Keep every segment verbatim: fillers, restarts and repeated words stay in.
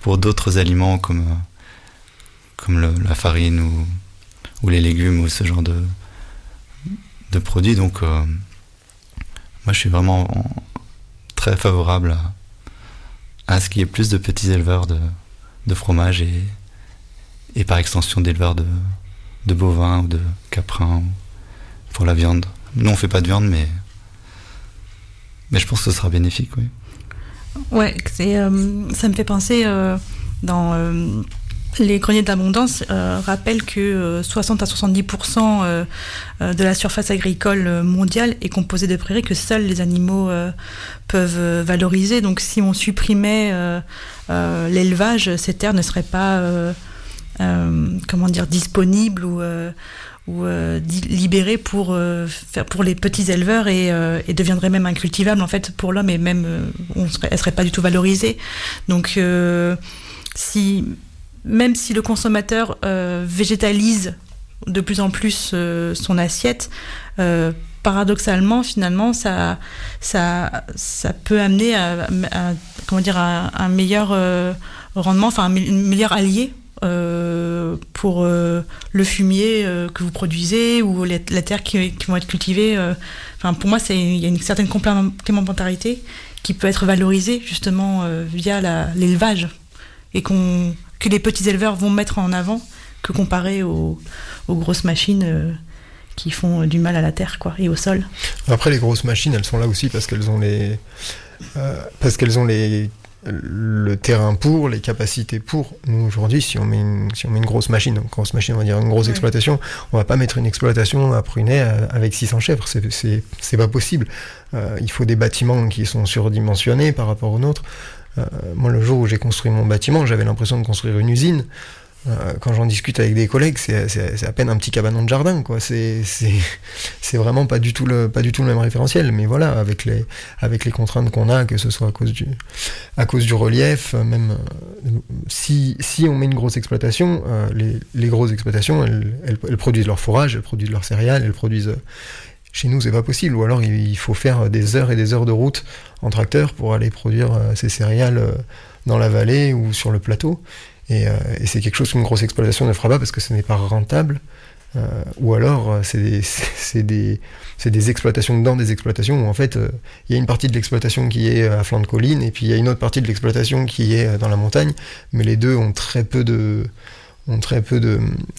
pour d'autres aliments comme, euh, comme le, la farine ou, ou les légumes ou ce genre de, de produits. Donc, euh, moi, je suis vraiment en, très favorable à, à ce qu'il y ait plus de petits éleveurs de, de fromage et, et par extension d'éleveurs de, de bovins ou de caprins pour la viande. Nous, on fait pas de viande, mais, mais je pense que ce sera bénéfique, oui. Ouais, c'est, euh, ça me fait penser euh, dans euh, les greniers d'abondance euh, rappellent que euh, soixante à soixante-dix pour cent euh, euh, de la surface agricole mondiale est composée de prairies que seuls les animaux euh, peuvent euh, valoriser. Donc, si on supprimait euh, euh, l'élevage, ces terres ne seraient pas euh, euh, comment dire disponibles ou euh, ou euh, libérées pour euh, faire pour les petits éleveurs et, euh, et deviendraient même incultivables en fait pour l'homme et même euh, on serait, elles seraient pas du tout valorisées. Donc euh, si même si le consommateur euh, végétalise de plus en plus euh, son assiette, euh, paradoxalement finalement ça ça ça peut amener à, à comment dire à, à un meilleur euh, rendement, enfin un meilleur allié Euh, pour euh, le fumier euh, que vous produisez ou les, la terre qui, qui vont être cultivées. Euh, enfin, pour moi, c'est, il y a une certaine complémentarité qui peut être valorisée justement euh, via la, l'élevage et qu'on, que les petits éleveurs vont mettre en avant que comparé aux, aux grosses machines euh, qui font du mal à la terre quoi, et au sol. Après, les grosses machines, elles sont là aussi parce qu'elles ont les... Euh, parce qu'elles ont les... le terrain pour, les capacités pour. Nous aujourd'hui, si on met une, si on met une grosse machine, donc grosse machine, on va dire une grosse oui. exploitation, on va pas mettre une exploitation à Prunay avec six cents chèvres, c'est, c'est, c'est pas possible. Euh, il faut des bâtiments qui sont surdimensionnés par rapport aux nôtres. Euh, moi, le jour où j'ai construit mon bâtiment, j'avais l'impression de construire une usine. Euh, quand j'en discute avec des collègues, c'est, c'est, c'est à peine un petit cabanon de jardin, quoi. C'est, c'est, c'est vraiment pas du tout le, pas du tout le même référentiel. Mais voilà, avec les, avec les contraintes qu'on a, que ce soit à cause du, à cause du relief, même euh, si, si on met une grosse exploitation, euh, les, les grosses exploitations, elles, elles, elles produisent leur fourrage, elles produisent leurs céréales, elles produisent. Euh, chez nous, c'est pas possible. Ou alors, il, il faut faire des heures et des heures de route en tracteur pour aller produire euh, ces céréales euh, dans la vallée ou sur le plateau. Et, euh, et c'est quelque chose qu'une grosse exploitation ne fera pas parce que ce n'est pas rentable. Euh, ou alors, c'est des, c'est, c'est, des, c'est des exploitations dans des exploitations où en fait, il euh, y a une partie de l'exploitation qui est à flanc de colline et puis il y a une autre partie de l'exploitation qui est dans la montagne. Mais les deux ont très peu de, ont très peu de,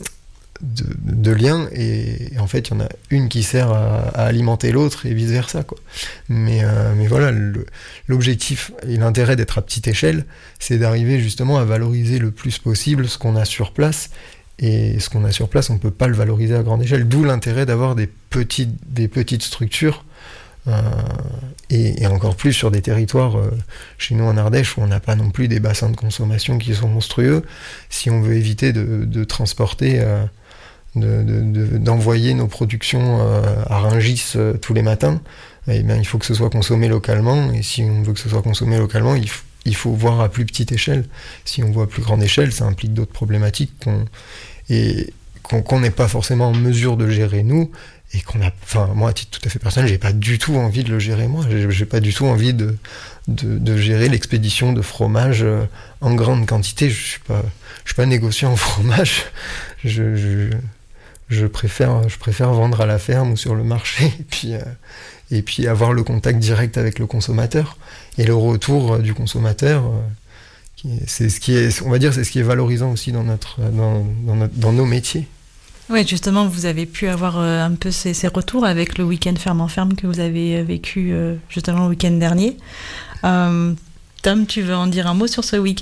de, de liens et, et en fait, il y en a une qui sert à, à alimenter l'autre et vice versa, quoi. Mais, euh, mais voilà, le, l'objectif et l'intérêt d'être à petite échelle, c'est d'arriver justement à valoriser le plus possible ce qu'on a sur place. Et ce qu'on a sur place, on ne peut pas le valoriser à grande échelle. D'où l'intérêt d'avoir des petites, des petites structures, euh, et, et encore plus sur des territoires, euh, chez nous en Ardèche, où on n'a pas non plus des bassins de consommation qui sont monstrueux. Si on veut éviter de, de transporter, euh, de, de, de, d'envoyer nos productions euh, à Rungis euh, tous les matins, eh bien, il faut que ce soit consommé localement. Et si on veut que ce soit consommé localement, il faut Il faut voir à plus petite échelle. Si on voit à plus grande échelle, ça implique d'autres problématiques qu'on, et qu'on, qu'on n'est pas forcément en mesure de gérer nous, et qu'on a, enfin, moi, à titre tout à fait personnel, j'ai pas du tout envie de le gérer moi. J'ai, j'ai pas du tout envie de, de, de gérer l'expédition de fromage en grande quantité. Je suis pas, je suis pas négociant en fromage. Je, je, je préfère, je préfère vendre à la ferme ou sur le marché, et puis, euh, et puis avoir le contact direct avec le consommateur. Et le retour du consommateur, euh, c'est ce qui est, on va dire, c'est ce qui est valorisant aussi dans notre, dans, dans, notre, dans nos métiers. Oui, justement, vous avez pu avoir euh, un peu ces, ces retours avec le week-end ferme en ferme que vous avez vécu euh, justement le week-end dernier. Euh, Tom, tu veux en dire un mot sur ce week-end ?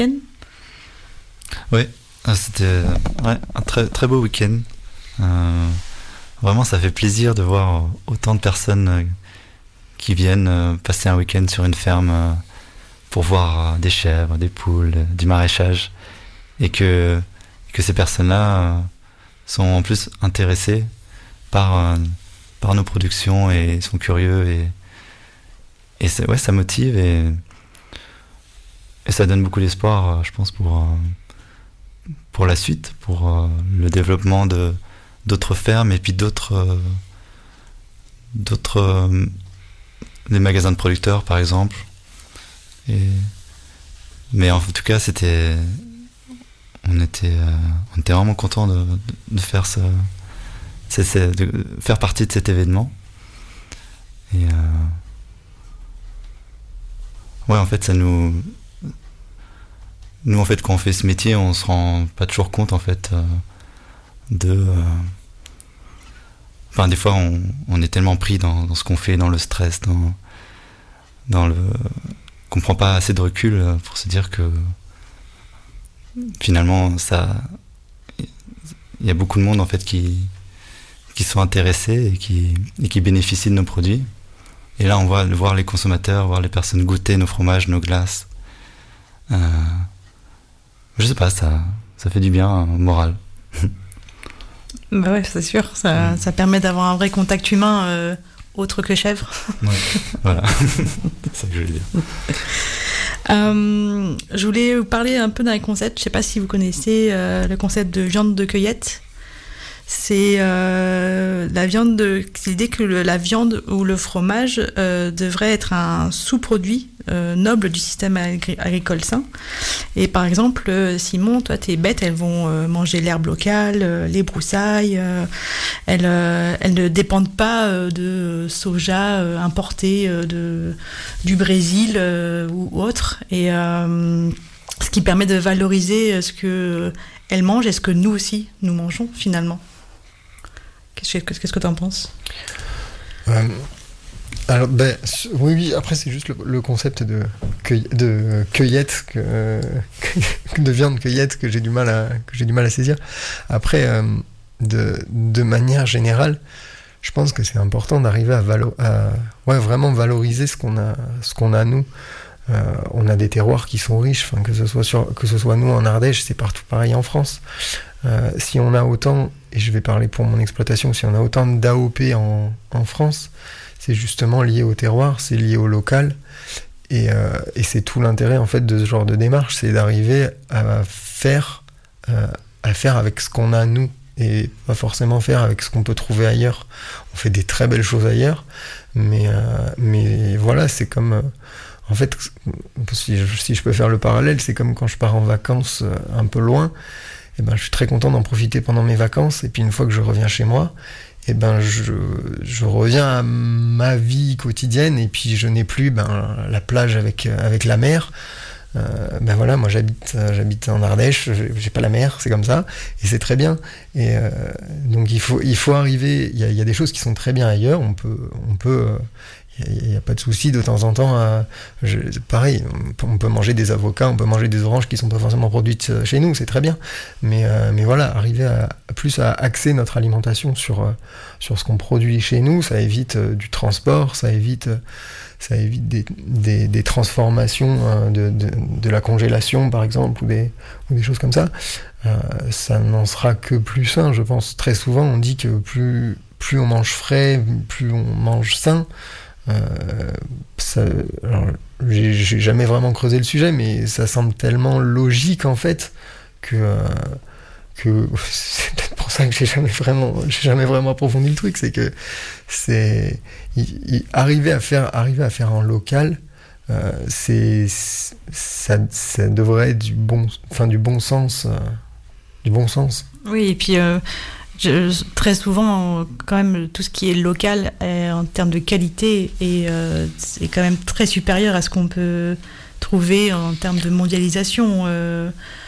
Oui, c'était ouais, un très, très beau week-end. Euh, vraiment, ça fait plaisir de voir autant de personnes euh, qui viennent euh, passer un week-end sur une ferme euh, pour voir euh, des chèvres, des poules, euh, du maraîchage, et que, que ces personnes-là euh, sont en plus intéressées par, euh, par nos productions et sont curieux, et, et c'est, ouais, ça motive et, et ça donne beaucoup d'espoir, euh, je pense, pour, euh, pour la suite, pour euh, le développement de, d'autres fermes et puis d'autres, euh, d'autres euh, des magasins de producteurs, par exemple. Et mais en tout cas, c'était, on était, euh, on était vraiment contents de, de, de faire ce, c'est, c'est, de faire partie de cet événement. Et euh, ouais, en fait, ça nous, nous en fait, quand on fait ce métier, on se rend pas toujours compte en fait euh, de, euh, enfin, des fois, on, on est tellement pris dans, dans ce qu'on fait, dans le stress, dans, dans le, qu'on prend pas assez de recul pour se dire que finalement, ça, il y a beaucoup de monde en fait qui, qui sont intéressés et qui, et qui bénéficient de nos produits. Et là, on voit voir les consommateurs, voir les personnes goûter nos fromages, nos glaces. Euh, je sais pas, ça, ça fait du bien au moral. Bah ouais, c'est sûr. Ça, mmh. ça permet d'avoir un vrai contact humain euh, autre que chèvre. Ouais, voilà. C'est ça que je veux dire. Euh, je voulais vous parler un peu d'un concept. Je sais pas si vous connaissez euh, le concept de viande de cueillette. C'est euh, la viande de, c'est l'idée que le, la viande ou le fromage euh, devrait être un sous-produit euh, noble du système agri- agricole sain. Et par exemple, euh, Simon, toi, tes bêtes, elles vont euh, manger l'herbe locale, euh, les broussailles. Euh, elles, euh, elles ne dépendent pas euh, de soja euh, importé euh, de, du Brésil euh, ou autre. Et euh, ce qui permet de valoriser ce que elles mangent et ce que nous aussi nous mangeons finalement. Qu'est-ce que, qu'est-ce que tu en penses ? euh, Alors, ben, oui, oui, après, c'est juste le, le concept de, cueille, de cueillette, que, de viande cueillette que j'ai du mal à, que j'ai du mal à saisir. Après, euh, de, de manière générale, je pense que c'est important d'arriver à, valo- à ouais, vraiment valoriser ce qu'on a, ce qu'on a nous. Euh, on a des terroirs qui sont riches, enfin, que ce soit sur, que ce soit nous en Ardèche, c'est partout pareil en France. Euh, si on a autant, et je vais parler pour mon exploitation, si on a autant d'A O P en, en France, c'est justement lié au terroir, c'est lié au local, et, euh, et c'est tout l'intérêt en fait de ce genre de démarche, c'est d'arriver à faire, euh, à faire avec ce qu'on a nous, et pas forcément faire avec ce qu'on peut trouver ailleurs. On fait des très belles choses ailleurs, mais, euh, mais voilà, c'est comme... Euh, en fait, si je, si je peux faire le parallèle, c'est comme quand je pars en vacances euh, un peu loin, et ben, je suis très content d'en profiter pendant mes vacances, et puis une fois que je reviens chez moi, et ben, je, je reviens à ma vie quotidienne, et puis je n'ai plus ben, la plage avec, avec la mer. Euh, ben voilà, moi j'habite, j'habite en Ardèche, j'ai, j'ai pas la mer, c'est comme ça, et c'est très bien. Et euh, donc il faut, il faut arriver, il y a, il y a des choses qui sont très bien ailleurs, on peut... On peut euh, il n'y a, a pas de souci de temps en temps. À, je, pareil, on peut manger des avocats, on peut manger des oranges qui ne sont pas forcément produites chez nous, c'est très bien. Mais, euh, mais voilà, arriver à, à plus à axer notre alimentation sur, sur ce qu'on produit chez nous, ça évite euh, du transport, ça évite, ça évite des, des, des transformations, euh, de, de, de la congélation par exemple, ou des, ou des choses comme ça. Euh, ça n'en sera que plus sain, je pense. Très souvent, on dit que plus, plus on mange frais, plus on mange sain. Euh, ça, alors, j'ai, j'ai jamais vraiment creusé le sujet, mais ça semble tellement logique en fait que, euh, que c'est peut-être pour ça que j'ai jamais vraiment, j'ai jamais vraiment approfondi le truc. C'est que c'est il, il, arriver à faire, arriver à faire en local, euh, c'est ça, ça devrait être du bon, enfin du bon sens, euh, du bon sens. Oui, et puis. Euh... Je, très souvent, quand même, tout ce qui est local euh, en termes de qualité est, euh, est quand même très supérieur à ce qu'on peut trouver en termes de mondialisation, euh,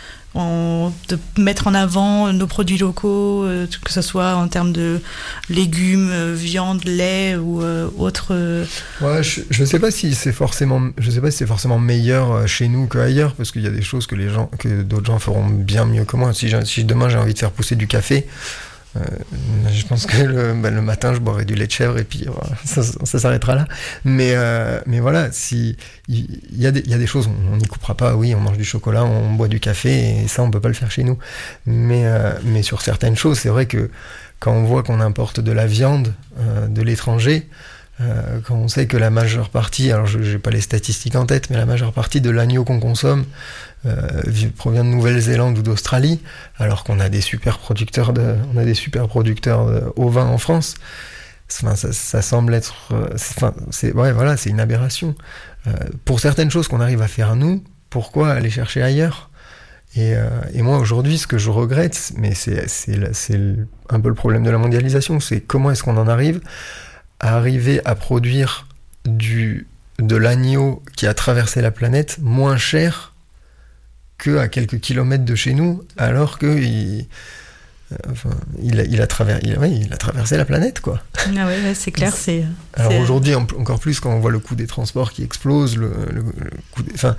en, de mettre en avant nos produits locaux, euh, que ce soit en termes de légumes, euh, viande, lait ou euh, autres. Euh... Ouais, je, je sais pas si c'est forcément, je sais pas si c'est forcément meilleur chez nous qu'ailleurs, parce qu'il y a des choses que les gens, que d'autres gens feront bien mieux que moi. Si, si demain j'ai envie de faire pousser du café. Euh, je pense que le, bah, le matin je boirai du lait de chèvre et puis voilà, ça, ça s'arrêtera là. Mais, euh, mais voilà, si il y, y, a y a des choses, on n'y coupera pas. Oui, on mange du chocolat, on boit du café et ça on peut pas le faire chez nous. Mais, euh, mais sur certaines choses, c'est vrai que quand on voit qu'on importe de la viande euh, de l'étranger, euh, quand on sait que la majeure partie, alors je n'ai pas les statistiques en tête, mais la majeure partie de l'agneau qu'on consomme Euh, provient de Nouvelle-Zélande ou d'Australie, alors qu'on a des super producteurs de, on a des super producteurs de ovins en France. Enfin, ça, ça semble être, c'est, enfin, c'est, ouais, voilà, c'est une aberration. Euh, pour certaines choses qu'on arrive à faire nous, pourquoi aller chercher ailleurs ? Et, euh, et moi, aujourd'hui, ce que je regrette, mais c'est, c'est, c'est un peu le problème de la mondialisation, c'est comment est-ce qu'on en arrive à arriver à produire du, de l'agneau qui a traversé la planète moins cher qu'à quelques kilomètres de chez nous, alors qu'il enfin, il a, il a, traver, il, ouais, il a traversé la planète, quoi. Ah ouais, ouais c'est clair. C'est, alors c'est... aujourd'hui, encore plus quand on voit le coût des transports qui explose, le, le, le coût des... Enfin,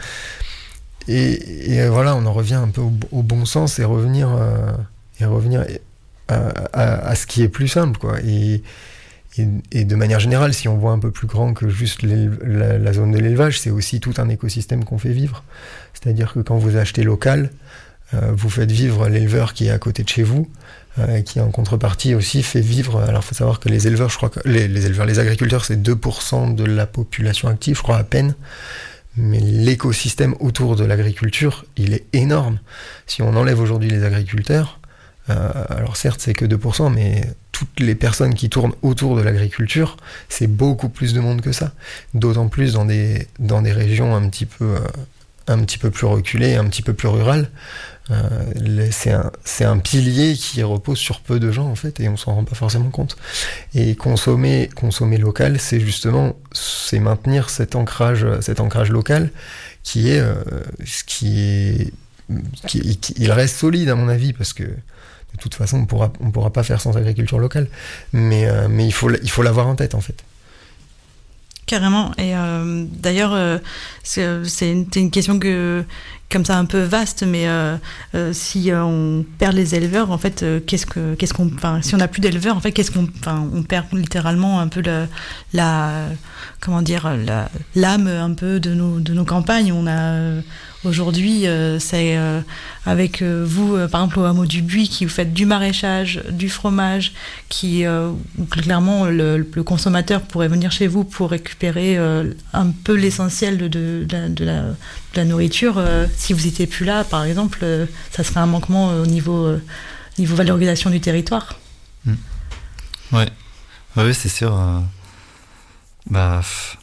Et, et voilà, on en revient un peu au, au bon sens et revenir, euh, et revenir à, à, à ce qui est plus simple, quoi. Et, et, et de manière générale, si on voit un peu plus grand que juste la, la zone de l'élevage, c'est aussi tout un écosystème qu'on fait vivre. C'est-à-dire que quand vous achetez local, euh, vous faites vivre l'éleveur qui est à côté de chez vous, euh, qui en contrepartie aussi fait vivre. Alors il faut savoir que les éleveurs, je crois que les, les éleveurs, les agriculteurs, c'est deux pour cent de la population active, je crois à peine. Mais l'écosystème autour de l'agriculture, il est énorme. Si on enlève aujourd'hui les agriculteurs, euh, alors certes c'est que deux pour cent, mais toutes les personnes qui tournent autour de l'agriculture, c'est beaucoup plus de monde que ça. D'autant plus dans des, dans des régions un petit peu, euh, un petit peu plus reculées, un petit peu plus rurales. Euh, les, c'est, un, c'est un pilier qui repose sur peu de gens en fait, et on s'en rend pas forcément compte. Et consommer, consommer local, c'est justement c'est maintenir cet ancrage, cet ancrage local qui est, euh, ce qui est, qui, qui, il reste solide à mon avis, parce que de toute façon on pourra, on pourra pas faire sans agriculture locale, mais, euh, mais il faut, il faut l'avoir en tête en fait. Carrément. Et euh, d'ailleurs, euh, c'est, c'est, une, c'est une question que, comme ça un peu vaste, mais euh, euh, si euh, on perd les éleveurs, en fait, euh, qu'est-ce que, qu'est-ce qu'on, enfin, si on n'a plus d'éleveurs, en fait, qu'est-ce qu'on, enfin, on perd littéralement un peu la, la comment dire, la, l'âme un peu de nos, de nos campagnes. On a euh, aujourd'hui, euh, c'est euh, avec euh, vous, euh, par exemple, au hameau du Buis, qui vous faites du maraîchage, du fromage, qui euh, où clairement le, le consommateur pourrait venir chez vous pour récupérer euh, un peu l'essentiel de, de, de, la, de, la, de la nourriture. Euh, si vous n'étiez plus là, par exemple, euh, ça serait un manquement au niveau, euh, niveau valorisation du territoire. Mmh. Ouais, ouais, c'est sûr. Euh... Bah,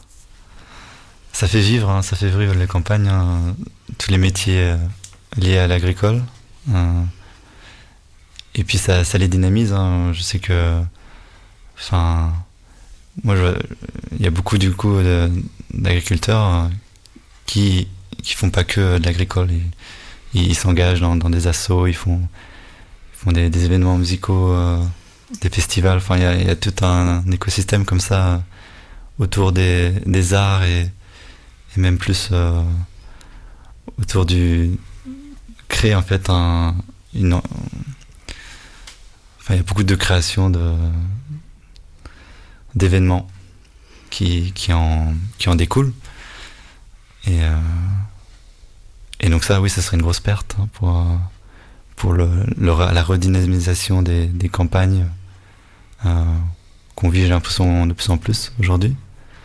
ça fait vivre, hein, ça fait vivre les campagnes, hein, tous les métiers euh, liés à l'agricole. Euh, et puis ça, ça les dynamise. Hein. Je sais que, enfin, moi, il y a beaucoup du coup de, d'agriculteurs euh, qui qui font pas que de l'agricole. Ils, ils s'engagent dans, dans des assos, ils font, ils font des, des événements musicaux, euh, des festivals. Enfin, il y a, il y a tout un, un écosystème comme ça autour des, des arts et, et même plus euh, autour du créer en fait un une enfin il y a beaucoup de création de d'événements qui qui en qui en découlent et euh, et donc ça oui ça serait une grosse perte hein, pour pour le, le la redynamisation des des campagnes euh, qu'on vit, j'ai l'impression, de plus en plus aujourd'hui,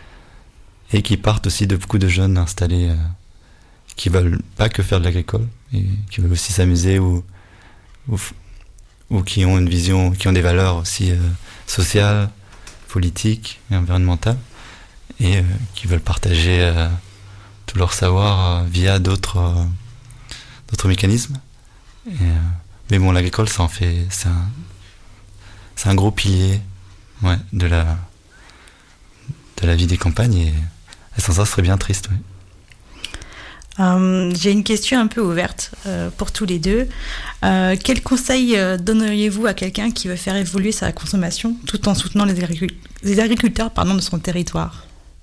et qui partent aussi de beaucoup de jeunes installés euh, qui veulent pas que faire de l'agricole, et qui veulent aussi s'amuser ou, ou, ou qui ont une vision, qui ont des valeurs aussi euh, sociales, politiques et environnementales, et euh, qui veulent partager euh, tout leur savoir euh, via d'autres, euh, d'autres mécanismes. Et, euh, mais bon, l'agricole, ça en fait, c'est un, c'est un gros pilier. Ouais, de la de la vie des campagnes, et, et sans ça ce serait bien triste. Ouais. Euh, j'ai une question un peu ouverte euh, pour tous les deux. Euh, quel conseil euh, donneriez-vous à quelqu'un qui veut faire évoluer sa consommation tout en soutenant les, agricul- les agriculteurs pardon, de son territoire?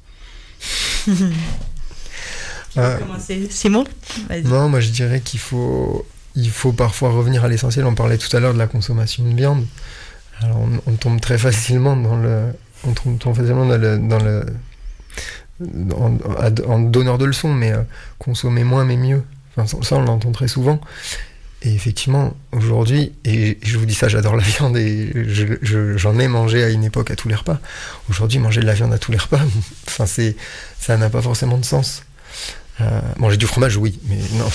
euh, commencer Simon, vas-y. Non, moi je dirais qu'il faut il faut parfois revenir à l'essentiel. On parlait tout à l'heure de la consommation de viande. Alors on, on tombe très facilement dans le, on tombe, tombe facilement dans le, dans le, en, en donneur de leçons, mais euh, consommer moins mais mieux. Enfin, ça on l'entend très souvent. Et effectivement, aujourd'hui, et je vous dis ça, j'adore la viande et je, je, j'en ai mangé à une époque à tous les repas. Aujourd'hui, manger de la viande à tous les repas, enfin c'est, ça n'a pas forcément de sens. Euh, manger du fromage, oui, mais non.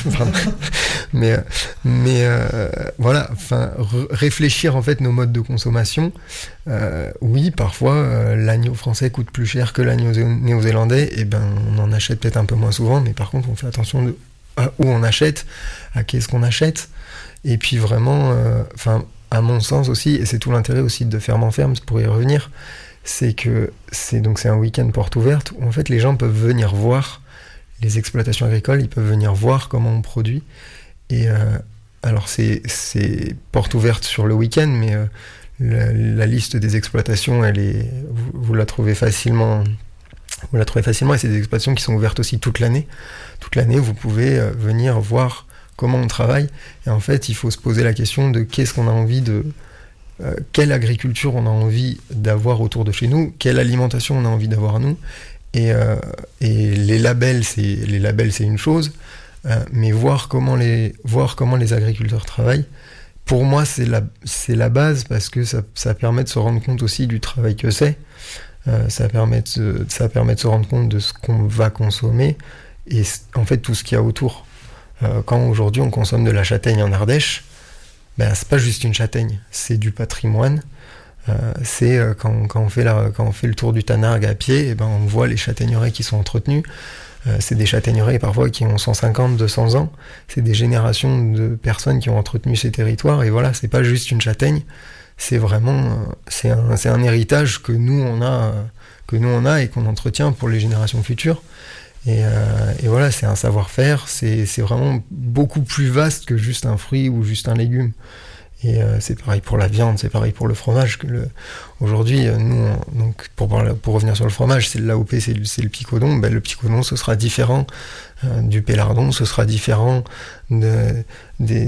mais mais euh, voilà, enfin, r- réfléchir en fait nos modes de consommation. Euh, oui, parfois euh, l'agneau français coûte plus cher que l'agneau zé- néo-zélandais, et ben on en achète peut-être un peu moins souvent, mais par contre on fait attention de, à où on achète, à qu'est-ce qu'on achète, et puis vraiment, enfin, euh, à mon sens aussi, et c'est tout l'intérêt aussi de Ferme en Ferme pour y revenir, c'est que c'est donc c'est un week-end porte ouverte où en fait les gens peuvent venir voir les exploitations agricoles, ils peuvent venir voir comment on produit. Et euh, alors c'est, c'est porte ouverte sur le week-end, mais euh, la, la liste des exploitations, elle est, vous, vous la trouvez facilement. Vous la trouvez facilement, et c'est des exploitations qui sont ouvertes aussi toute l'année. Toute l'année, vous pouvez euh, venir voir comment on travaille. Et en fait, il faut se poser la question de qu'est-ce qu'on a envie de, euh, quelle agriculture on a envie d'avoir autour de chez nous, quelle alimentation on a envie d'avoir à nous. Et, euh, et les labels, c'est les labels, c'est une chose, euh, mais voir comment les voir comment les agriculteurs travaillent, pour moi, c'est la c'est la base, parce que ça ça permet de se rendre compte aussi du travail que c'est. Euh, ça permet de, ça permet de se rendre compte de ce qu'on va consommer et en fait tout ce qu'il y a autour. Euh, quand aujourd'hui on consomme de la châtaigne en Ardèche, ben c'est pas juste une châtaigne, c'est du patrimoine. Euh, c'est euh, quand, quand, on fait la, quand on fait le tour du Tanargue à pied, et ben on voit les châtaigneraies qui sont entretenues. Euh, c'est des châtaigneraies parfois qui ont cent cinquante, deux cents ans. C'est des générations de personnes qui ont entretenu ces territoires. Et voilà, c'est pas juste une châtaigne. C'est vraiment, euh, c'est un, c'est un héritage que nous on a, euh, que nous on a et qu'on entretient pour les générations futures. Et, euh, et voilà, c'est un savoir-faire. C'est, c'est vraiment beaucoup plus vaste que juste un fruit ou juste un légume. Et euh, c'est pareil pour la viande, c'est pareil pour le fromage. Que le... Aujourd'hui, euh, nous, on... donc pour, pour revenir sur le fromage, c'est l'A O P, c'est le, c'est le picodon. Ben, le picodon, ce sera différent euh, du pélardon, ce sera différent de, de,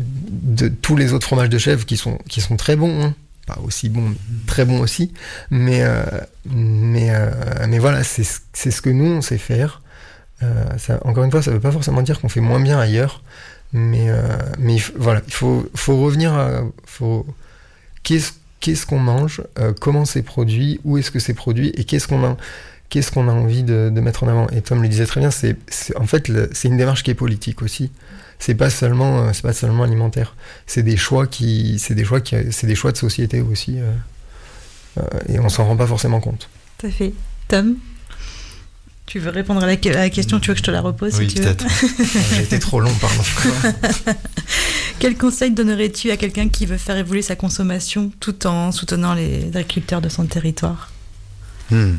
de tous les autres fromages de chèvre qui sont, qui sont très bons. Hein. Pas aussi bons, mais très bons aussi. Mais, euh, mais, euh, mais voilà, c'est, c'est ce que nous, on sait faire. Euh, ça, encore une fois, ça ne veut pas forcément dire qu'on fait moins bien ailleurs. Mais, euh, mais il voilà, il faut, faut revenir à faut, qu'est-ce, qu'est-ce qu'on mange, euh, comment c'est produit, où est-ce que c'est produit, et qu'est-ce qu'on a, qu'est-ce qu'on a envie de, de mettre en avant. Et Tom le disait très bien, c'est, c'est en fait le, c'est une démarche qui est politique aussi. C'est pas seulement, c'est pas seulement alimentaire. C'est des choix qui, c'est des choix qui, c'est des choix de société aussi, euh, euh, et on s'en rend pas forcément compte. Tout à fait. Tom, tu veux répondre à la, à la question, tu veux que je te la repose? Oui, si tu peut-être. veux. J'ai été trop long, pardon. Quel conseil donnerais-tu à quelqu'un qui veut faire évoluer sa consommation tout en soutenant les agriculteurs de son territoire? hmm.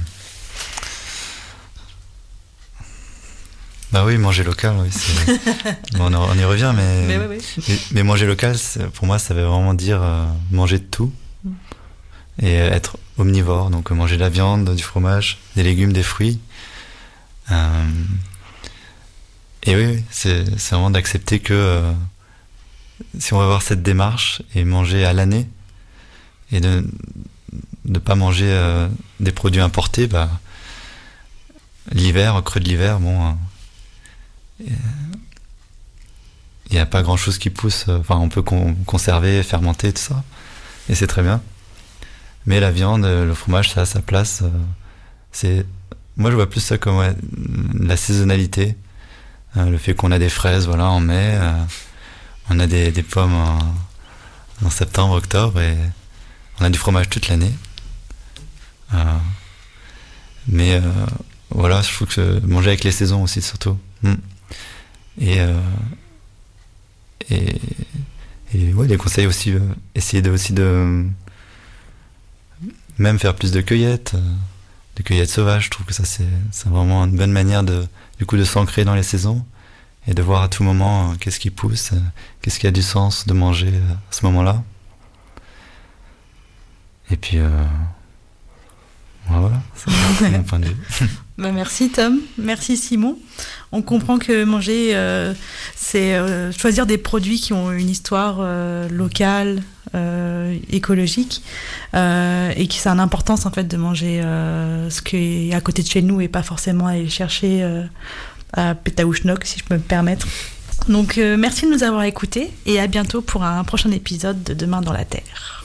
Bah oui, manger local, oui, c'est... bon, on y revient, mais, mais, oui, oui. mais, mais manger local, pour moi, ça veut vraiment dire euh, manger de tout mm. et être omnivore, donc manger de la viande, du fromage, des légumes, des fruits. Euh, et oui, c'est, c'est vraiment d'accepter que euh, si on va avoir cette démarche et manger à l'année et de ne pas manger euh, des produits importés, bah, l'hiver, au creux de l'hiver, bon, il euh, n'y a pas grand chose qui pousse. Enfin, on peut con- conserver, fermenter, tout ça, et c'est très bien. Mais la viande, le fromage, ça a sa place. Euh, c'est Moi, je vois plus ça comme ouais, la saisonnalité, euh, le fait qu'on a des fraises, voilà, en mai, euh, on a des, des pommes en, en septembre, octobre, et on a du fromage toute l'année. Euh, mais euh, voilà, je trouve que manger avec les saisons aussi, surtout. Mm. Et, euh, et et ouais, les conseils aussi, euh, essayer de aussi de même faire plus de cueillettes. Euh, de cueillettes sauvages, je trouve que ça c'est, c'est vraiment une bonne manière de, du coup, de s'ancrer dans les saisons et de voir à tout moment euh, qu'est-ce qui pousse, euh, qu'est-ce qui a du sens de manger euh, à ce moment-là. Et puis euh, voilà, c'est mon point de vue. Bah merci Tom, merci Simon. On comprend que manger, euh, c'est euh, choisir des produits qui ont une histoire euh, locale, euh, écologique, euh, et que c'est une importance en fait de manger euh, ce qui est à côté de chez nous et pas forcément aller chercher euh, à Pétaouchnok, si je peux me permettre. Donc euh, merci de nous avoir écoutés et à bientôt pour un prochain épisode de Demain dans la Terre.